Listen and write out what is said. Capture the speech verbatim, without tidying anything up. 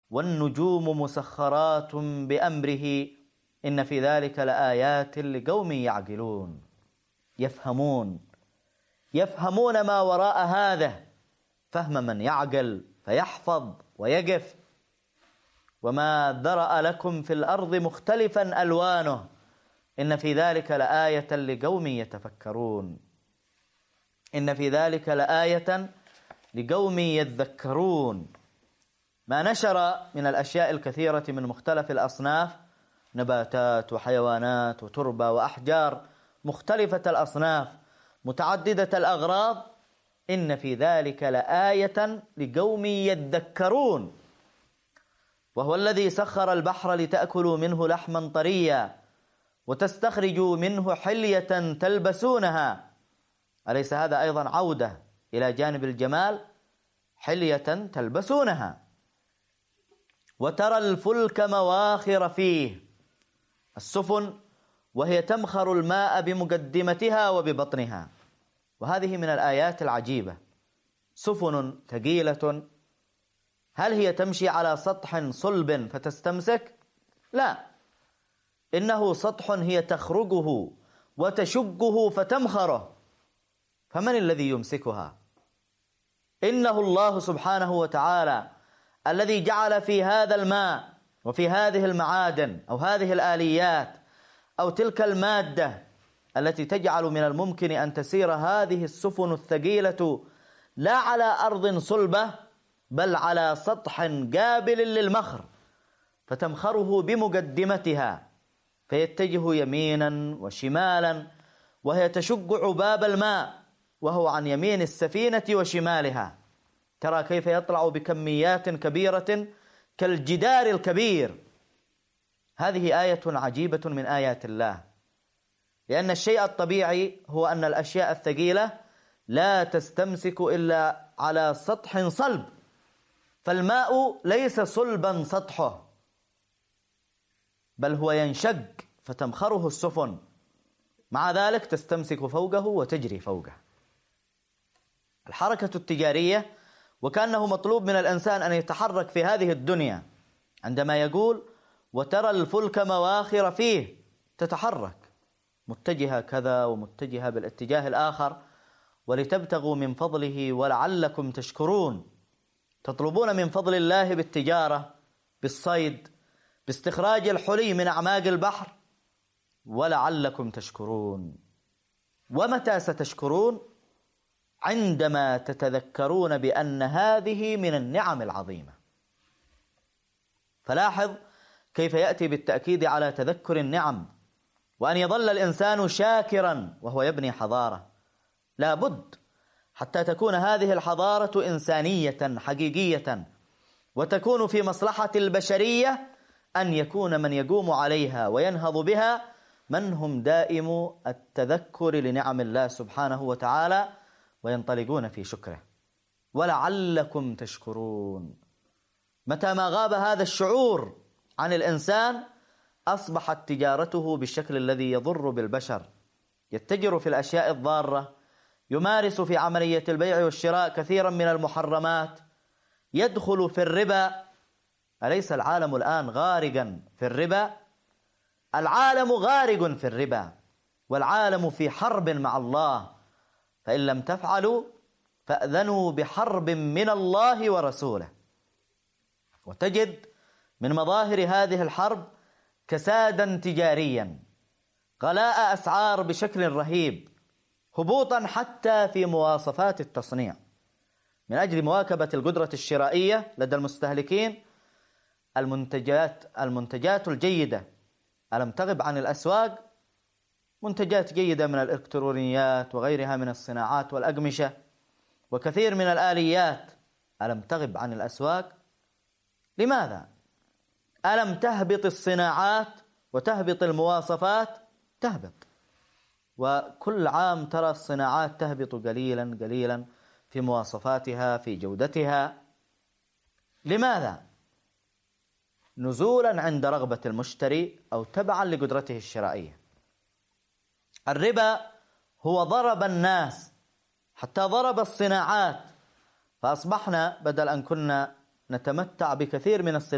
والنجوم مسخرات بأمره إن في ذلك لآيات لقوم يعقلون. يفهمون يفهمون ما وراء هذا فهم من يعقل فيحفظ ويقف. وما ذرأ لكم في الأرض مختلفا ألوانه إن في ذلك لآية لقوم يتفكرون. إن في ذلك لآية لقوم يذكرون. ما نشر من الأشياء الكثيرة من مختلف الأصناف، نباتات وحيوانات وتربة وأحجار مختلفة الأصناف متعددة الأغراض، إن في ذلك لآية لقوم يذكرون. وهو الذي سخر البحر لتأكلوا منه لحما طريا وتستخرجوا منه حلية تلبسونها. أليس هذا أيضا عودة إلى جانب الجمال؟ حلية تلبسونها. وترى الفلك مواخر فيه، السفن وهي تمخر الماء بمقدمتها وببطنها. وهذه من الآيات العجيبة. سفن ثقيلة، هل هي تمشي على سطح صلب فتستمسك؟ لا، إنه سطح هي تخرقه وتشقه فتمخره. فمن الذي يمسكها؟ إنه الله سبحانه وتعالى الذي جعل في هذا الماء وفي هذه المعادن أو هذه الآليات أو تلك المادة التي تجعل من الممكن أن تسير هذه السفن الثقيلة لا على أرض صلبة بل على سطح قابل للمخر، فتمخره بمقدمتها فيتجه يمينا وشمالا، وهي تشق عباب الماء وهو عن يمين السفينة وشمالها. ترى كيف يطلع بكميات كبيرة كالجدار الكبير. هذه آية عجيبة من آيات الله، لأن الشيء الطبيعي هو أن الأشياء الثقيلة لا تستمسك إلا على سطح صلب، فالماء ليس صلبا سطحه بل هو ينشق فتمخره السفن، مع ذلك تستمسك فوقه وتجري فوقه. الحركة التجارية وكأنه مطلوب من الإنسان أن يتحرك في هذه الدنيا، عندما يقول وترى الفلك مواخر فيه، تتحرك متجهة كذا ومتجهة بالاتجاه الآخر، ولتبتغوا من فضله ولعلكم تشكرون. تطلبون من فضل الله بالتجارة، بالصيد، باستخراج الحلي من أعماق البحر، ولعلكم تشكرون. ومتى ستشكرون؟ عندما تتذكرون بأن هذه من النعم العظيمة. فلاحظ كيف يأتي بالتأكيد على تذكر النعم، وأن يظل الإنسان شاكرا وهو يبني حضارة. لا بد حتى تكون هذه الحضارة إنسانية حقيقية وتكون في مصلحة البشرية، أن يكون من يقوم عليها وينهض بها من هم دائم التذكر لنعم الله سبحانه وتعالى وينطلقون في شكره. ولعلكم تشكرون. متى ما غاب هذا الشعور عن الإنسان أصبحت تجارته بالشكل الذي يضر بالبشر، يتجر في الأشياء الضارة، يمارس في عملية البيع والشراء كثيرا من المحرمات، يدخل في الربا. أليس العالم الآن غارقا في الربا؟ العالم غارق في الربا، والعالم في حرب مع الله، فإن لم تفعلوا فأذنوا بحرب من الله ورسوله. وتجد من مظاهر هذه الحرب كسادا تجاريا، غلاء أسعار بشكل رهيب، هبوطا حتى في مواصفات التصنيع من أجل مواكبة القدرة الشرائية لدى المستهلكين. المنتجات المنتجات الجيدة ألم تغب عن الأسواق؟ منتجات جيدة من الإلكترونيات وغيرها من الصناعات والأقمشة وكثير من الآليات ألم تغب عن الأسواق؟ لماذا؟ ألم تهبط الصناعات وتهبط المواصفات؟ تهبط، وكل عام ترى الصناعات تهبط قليلا قليلا في مواصفاتها في جودتها. لماذا؟ نزولا عند رغبة المشتري أو تبعا لقدرته الشرائية. الربا هو ضرب الناس حتى ضرب الصناعات، فأصبحنا بدل أن كنا نتمتع بكثير من الصناعات